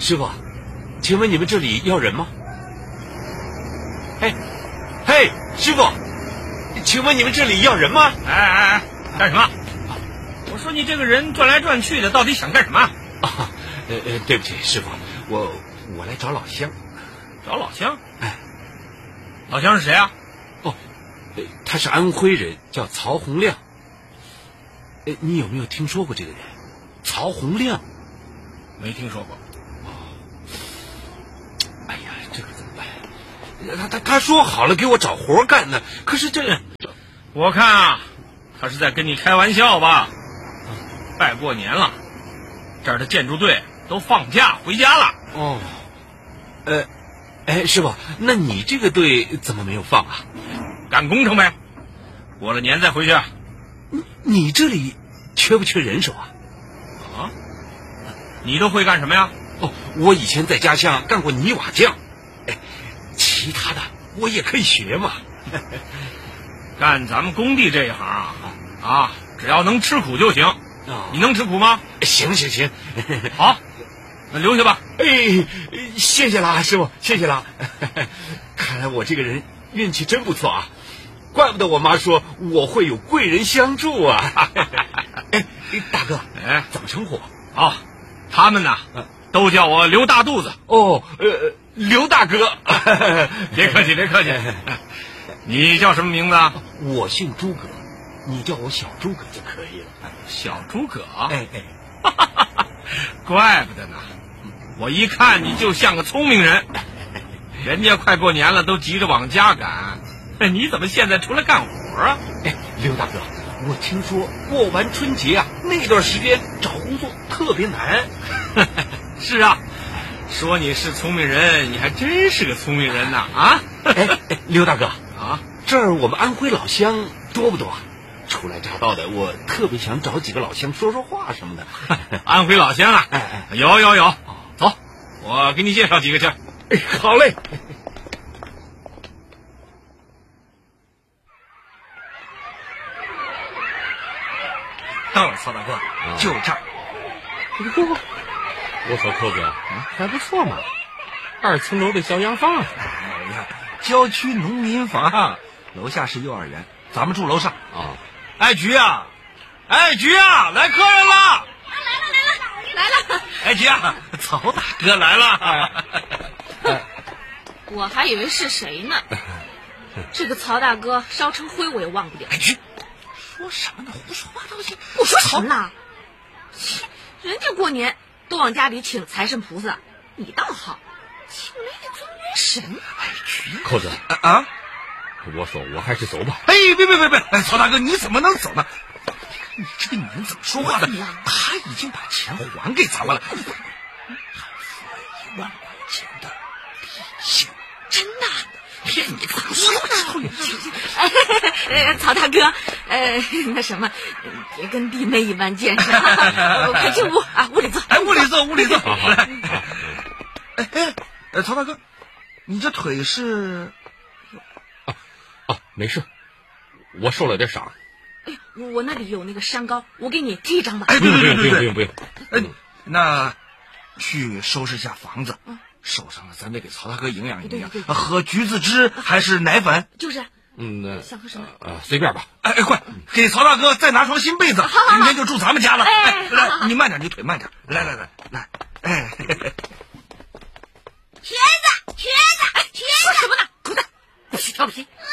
师傅，请问你们这里要人吗？嘿，师傅，请问你们这里要人吗？ 哎，干什么？我说你这个人转来转去的，到底想干什么？ 对不起，师傅，我来找老乡。 找老乡？ 哎， 老乡是谁啊？ 他是安徽人，叫曹洪亮。你有没有听说过这个人？曹洪亮？ 没听说过。 哎呀，这可怎么办？他说好了给我找活干呢，可是我看啊，他是在跟你开玩笑吧？快过年了，这儿的建筑队都放假回家了。 师傅，那你这个队怎么没有放啊？ 干工程呗，过了年再回去。 你这里缺不缺人手啊？ 你都会干什么呀？ 我以前在家乡干过泥瓦匠，其他的我也可以学嘛。 干咱们工地这一行啊，只要能吃苦就行。你能吃苦吗？ 行， 好，那留下吧。 谢谢啦，师傅，谢谢啦。看来我这个人运气真不错啊，怪不得我妈说我会有贵人相助啊。大哥，怎么称呼？ 他们呢，都叫我刘大肚子。 刘大哥。 别客气。你叫什么名字啊？ 我姓诸葛，你叫我小诸葛就可以了。 小诸葛？怪不得呢，我一看你就像个聪明人。人家快过年了，都急着往家赶，你怎么现在出来干活啊？ 刘大哥，我听说过完春节啊，那段时间找工作特别难。 是啊，说你是聪明人，你还真是个聪明人呐！ 刘大哥这儿我们安徽老乡多不多啊？初来乍到的，我特别想找几个老乡说说话什么的。 安徽老乡啊？有，走，我给你介绍几个去。 好嘞。 到了，曹大哥，就这儿。 我说寇哥，还不错嘛，2层楼的小洋房。 郊区农民房，楼下是幼儿园，咱们住楼上。 菊啊，来客人了！ 来了！ 菊啊，曹大哥来了。 我还以为是谁呢？这个曹大哥烧成灰我也忘不了。 菊，说什么呢？胡说八道去！ 我说什么了？人家过年都往家里请财神菩萨，你倒好，请来个中元神。 寇子我说我还是走吧。 别！曹大哥，你怎么能走呢？你这个女人怎么说话的？他已经把钱还给咱们了，还付了1万块钱的利息。 真的？ 骗你的！说的。曹大哥，那什么，别跟弟妹一般见识。快进屋啊，屋里坐。 屋里坐。 好。 曹大哥，你这腿是？ 没事，我受了点伤。 我那里有那个山膏，我给你贴一张吧。 不用。 那去收拾一下房子。受伤了，咱得给曹大哥营养。喝橘子汁还是奶粉？ 就是。想喝什么？ 随便吧。 快给曹大哥再拿双新被子，明天就住咱们家了。来，你慢点，你腿慢点。来。 瘸子！说什么呢？滚蛋！不许调皮！